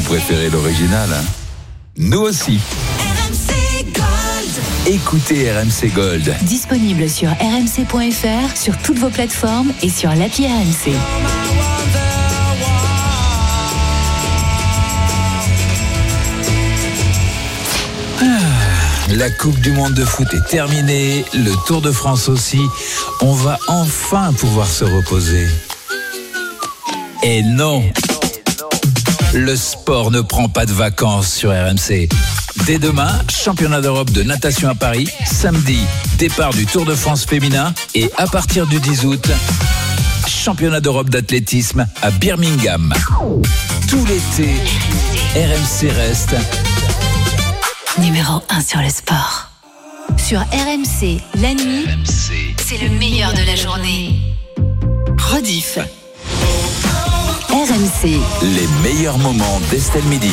préférez l'original, hein? Nous aussi. RMC Gold. Écoutez RMC Gold. Disponible sur rmc.fr, sur toutes vos plateformes et sur l'appli RMC. La Coupe du Monde de foot est terminée, le Tour de France aussi. On va enfin pouvoir se reposer. Et non, le sport ne prend pas de vacances sur RMC. Dès demain, championnat d'Europe de natation à Paris. Samedi, départ du Tour de France féminin. Et à partir du 10 août, championnat d'Europe d'athlétisme à Birmingham. Tout l'été, RMC reste Numéro 1 sur le sport. Sur RMC, la nuit, c'est le meilleur de la journée. Rediff. RMC. les meilleurs moments d'Estelle Midi.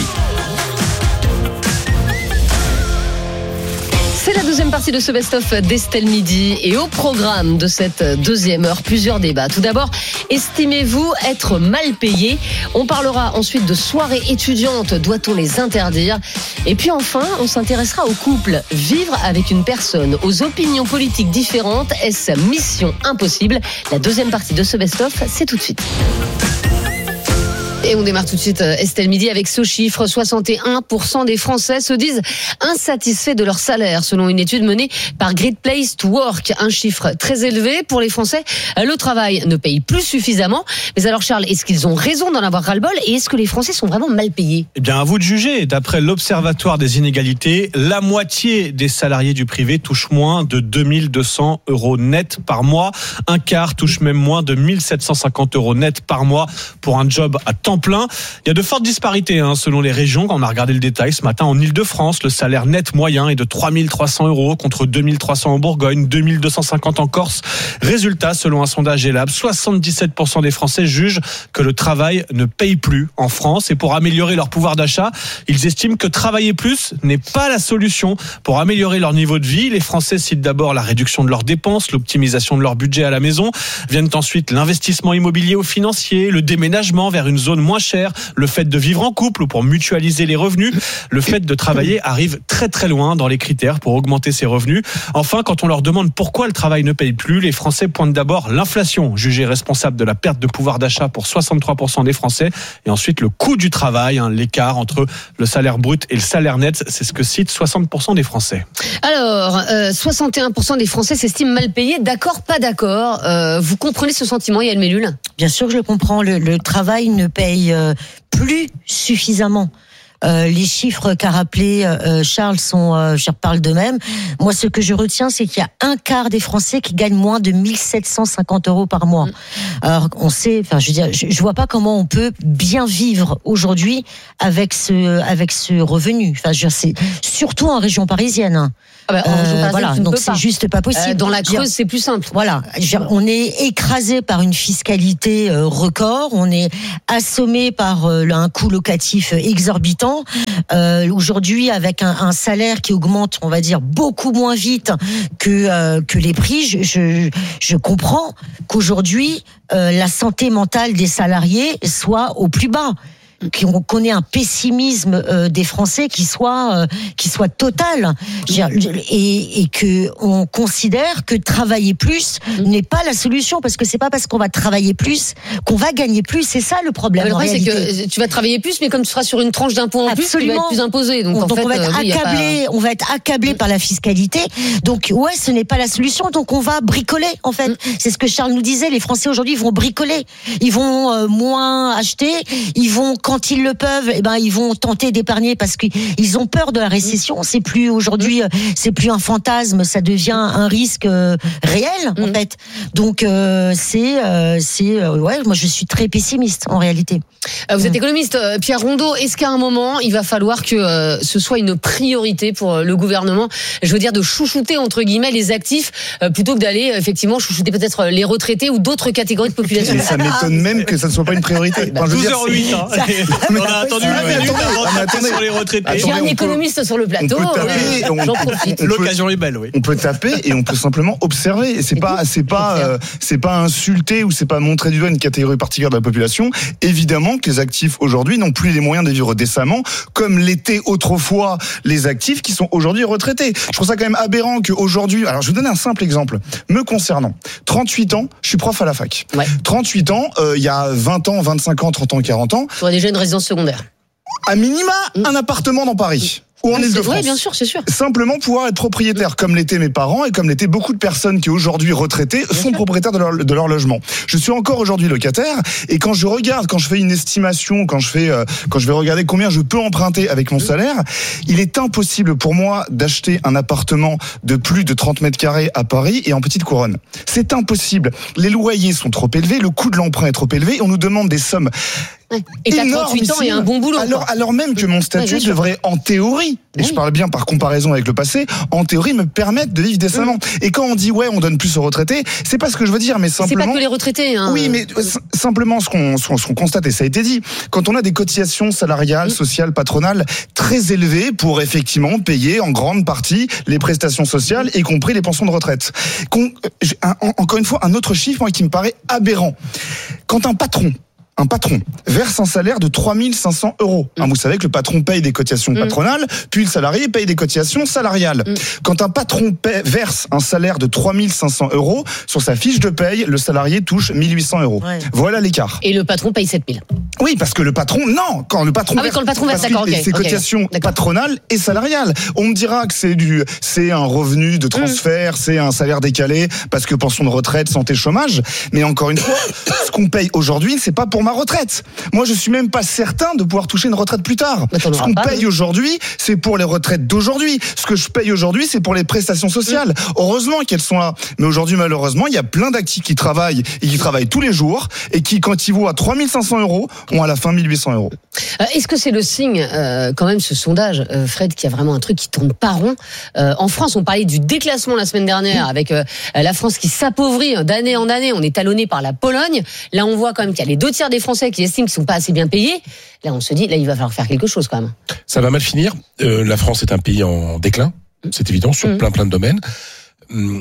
C'est la deuxième partie de ce best-of d'Estelle Midi et au programme de cette deuxième heure, plusieurs débats. Tout d'abord, estimez-vous être mal payé ? On parlera ensuite de soirées étudiantes, doit-on les interdire ? Et puis enfin, on s'intéressera au couple. Vivre avec une personne aux opinions politiques différentes, est-ce mission impossible ? La deuxième partie de ce best-of, c'est tout de suite. Et on démarre tout de suite Estelle Midi avec ce chiffre. 61% des Français se disent insatisfaits de leur salaire selon une étude menée par Great Place to Work. Un chiffre très élevé pour les Français. Le travail ne paye plus suffisamment. Mais alors Charles, est-ce qu'ils ont raison d'en avoir ras-le-bol et est-ce que les Français sont vraiment mal payés ? Eh bien, à vous de juger. D'après l'Observatoire des inégalités, la moitié des salariés du privé touchent moins de 2200 € net par mois. Un quart touche même moins de 1750 € net par mois pour un job à temps plein. Il y a de fortes disparités selon les régions. Quand on a regardé le détail ce matin, en Ile-de-France, le salaire net moyen est de 3300 € contre 2300 en Bourgogne, 2250 en Corse. Résultat, selon un sondage Elab, 77% des Français jugent que le travail ne paye plus en France. Et pour améliorer leur pouvoir d'achat, ils estiment que travailler plus n'est pas la solution pour améliorer leur niveau de vie. Les Français citent d'abord la réduction de leurs dépenses, l'optimisation de leur budget à la maison. Viennent ensuite l'investissement immobilier ou financier, le déménagement vers une zone moins cher, le fait de vivre en couple ou pour mutualiser les revenus. Le fait de travailler arrive très très loin dans les critères pour augmenter ses revenus. Enfin, quand on leur demande pourquoi le travail ne paye plus, les Français pointent d'abord l'inflation, jugée responsable de la perte de pouvoir d'achat pour 63% des Français, et ensuite le coût du travail, l'écart entre le salaire brut et le salaire net, c'est ce que citent 60% des Français. Alors, 61% des Français s'estiment mal payés. D'accord, pas d'accord. Vous comprenez ce sentiment, Yael Mellul ? Bien sûr que je le comprends. Le travail ne paye plus suffisamment. Les chiffres qu'a rappelé Charles parlent d'eux-mêmes. Moi, ce que je retiens, c'est qu'il y a un quart des Français qui gagnent moins de 1750 € par mois. Alors, on sait, je vois pas comment on peut bien vivre aujourd'hui avec ce revenu. C'est surtout en région parisienne. Voilà, donc c'est juste pas possible. Dans la Creuse, c'est plus simple. Voilà, on est écrasé par une fiscalité record, on est assommé par un coût locatif exorbitant. Aujourd'hui, avec un salaire qui augmente, on va dire, beaucoup moins vite que les prix, je comprends qu'aujourd'hui la santé mentale des salariés soit au plus bas. Qu'on ait un pessimisme des Français qui soit total, et que on considère que travailler plus n'est pas la solution, parce que c'est pas parce qu'on va travailler plus qu'on va gagner plus. C'est ça le problème. Le problème, c'est que tu vas travailler plus, mais comme tu seras sur une tranche d'impôt en plus, tu vas être plus imposé. Donc en fait, on va être accablé par la fiscalité. Donc ce n'est pas la solution. Donc on va bricoler en fait. C'est ce que Charles nous disait. Les Français aujourd'hui vont bricoler. Ils vont moins acheter. Ils vont, quand ils le peuvent, ils vont tenter d'épargner parce qu'ils ont peur de la récession. C'est plus aujourd'hui, c'est plus un fantasme, ça devient un risque réel en fait. Donc moi je suis très pessimiste en réalité. Vous êtes économiste, Pierre Rondeau. Est-ce qu'à un moment il va falloir que ce soit une priorité pour le gouvernement, je veux dire de chouchouter entre guillemets les actifs plutôt que d'aller effectivement chouchouter peut-être les retraités ou d'autres catégories de population? Et ça m'étonne même que ça ne soit pas une priorité. 12h08. On a attendu une minute avant de taper sur les retraités. J'ai un économiste sur le plateau. J'en profite. L'occasion est belle, oui. On peut taper et on peut simplement observer. Et c'est pas insulter ou c'est pas montrer du doigt une catégorie particulière de la population. Évidemment que les actifs aujourd'hui n'ont plus les moyens de vivre décemment, comme l'étaient autrefois les actifs qui sont aujourd'hui retraités. Je trouve ça quand même aberrant qu'aujourd'hui, alors je vais vous donner un simple exemple. Me concernant, 38 ans, je suis prof à la fac. Ouais. 38 ans, il y a 20 ans, 25 ans, 30 ans, 40 ans. Tu aurais déjà une résidence secondaire. À minima, un appartement dans Paris. Ou en Île-de-France. Oui, bien sûr, c'est sûr. Simplement pouvoir être propriétaire, comme l'étaient mes parents et comme l'étaient beaucoup de personnes qui aujourd'hui retraitées sont propriétaires de leur logement. Je suis encore aujourd'hui locataire et quand je regarde, quand je fais une estimation, quand je vais regarder combien je peux emprunter avec mon salaire, il est impossible pour moi d'acheter un appartement de plus de 30 mètres carrés à Paris et en petite couronne. C'est impossible. Les loyers sont trop élevés, le coût de l'emprunt est trop élevé et on nous demande des sommes. Et t'as 38 ans et un bon boulot. Alors même que mon statut devrait, en théorie, et je parle bien par comparaison avec le passé, en théorie me permettre de vivre décemment. Et quand on dit on donne plus aux retraités, c'est pas ce que je veux dire, mais simplement. C'est pas que les retraités, hein. Oui, mais simplement ce qu'on constate, et ça a été dit, quand on a des cotisations salariales, sociales, patronales très élevées pour effectivement payer en grande partie les prestations sociales, y compris les pensions de retraite. Encore une fois, un autre chiffre qui me paraît aberrant. Quand un patron verse un salaire de 3 500 €. Vous savez que le patron paye des cotisations patronales, puis le salarié paye des cotisations salariales. Quand un patron verse un salaire de 3 500 €, sur sa fiche de paye, le salarié touche 1 800 €. Ouais. Voilà l'écart. Et le patron paye 7 000. Oui, parce que le patron, non, quand le patron verse, d'accord, ok. C'est cotisations patronales et salariales. On me dira que c'est un revenu de transfert, c'est un salaire décalé, parce que pension de retraite, santé, chômage. Mais encore une fois, ce qu'on paye aujourd'hui, c'est pas pour ma retraite. Moi, je suis même pas certain de pouvoir toucher une retraite plus tard. Ce qu'on paye aujourd'hui, c'est pour les retraites d'aujourd'hui. Ce que je paye aujourd'hui, c'est pour les prestations sociales. Heureusement qu'elles sont là. Mais aujourd'hui, malheureusement, il y a plein d'actifs qui travaillent et qui travaillent tous les jours et qui, quand ils vont à 3 500 €, ont à la fin 1 800 €. Est-ce que c'est le signe, quand même, ce sondage, Fred, qu'il y a vraiment un truc qui tourne pas rond? En France, on parlait du déclassement la semaine dernière avec la France qui s'appauvrit d'année en année. On est talonné par la Pologne. Là, on voit quand même qu'il y a les 2 tiers des Français qui estiment qu'ils sont pas assez bien payés. Là, on se dit, là, il va falloir faire quelque chose quand même. Ça va mal finir. La France est un pays en déclin, c'est évident, sur plein de domaines. Moi,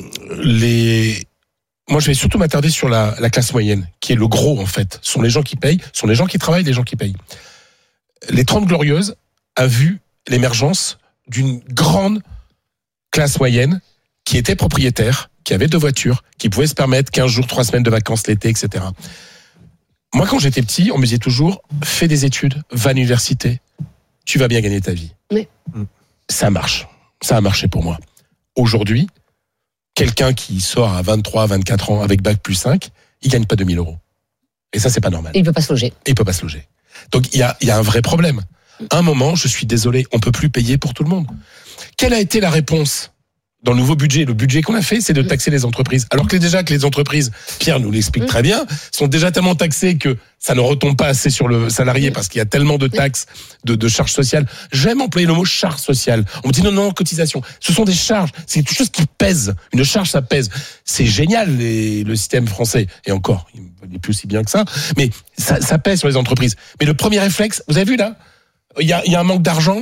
je vais surtout m'attarder sur la classe moyenne, qui est le gros, en fait. Ce sont les gens qui payent, ce sont les gens qui travaillent, les gens qui payent. Les 30 Glorieuses a vu l'émergence d'une grande classe moyenne qui était propriétaire, qui avait 2 voitures, qui pouvait se permettre 15 jours, 3 semaines de vacances l'été, etc. Moi, quand j'étais petit, on me disait toujours, fais des études, va à l'université, tu vas bien gagner ta vie. Oui. Ça marche. Ça a marché pour moi. Aujourd'hui, quelqu'un qui sort à 23, 24 ans avec bac plus 5, il gagne pas 2 000 €. Et ça, c'est pas normal. Il peut pas se loger. Donc, il y a un vrai problème. À un moment, je suis désolé, on peut plus payer pour tout le monde. Quelle a été la réponse dans le nouveau budget? Le budget qu'on a fait, c'est de taxer les entreprises. Alors que les entreprises, Pierre nous l'explique très bien, sont déjà tellement taxées que ça ne retombe pas assez sur le salarié parce qu'il y a tellement de taxes, de charges sociales. J'aime employer le mot charge sociale. On me dit non, cotisation. Ce sont des charges. C'est quelque chose qui pèse. Une charge, ça pèse. C'est génial, le système français. Et encore, il n'est plus aussi bien que ça. Mais ça pèse sur les entreprises. Mais le premier réflexe, vous avez vu là? Il y a un manque d'argent.